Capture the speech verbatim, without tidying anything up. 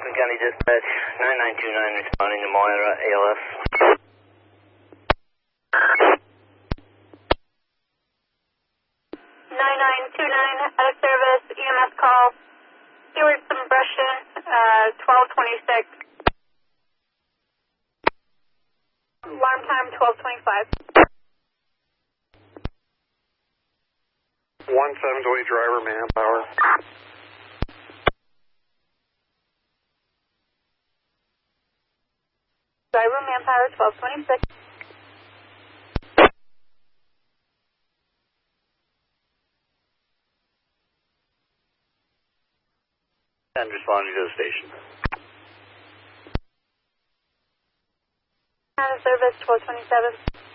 Rockland County Dispatch, nine nine two nine responding to Moira, A L S. nine nine two nine, out of service, E M S call. Stewart Brushing, uh, twelve twenty-six. Alarm time twelve twenty-five. One seven to eight driver manpower. Driver manpower twelve twenty-six. And responding to the station. Out of service twelve twenty-seven.